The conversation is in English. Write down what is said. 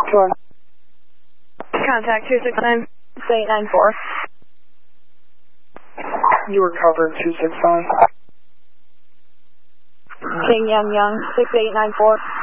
Sure. Contact 269. 6894. You were covering 269. King Young Young, 6894.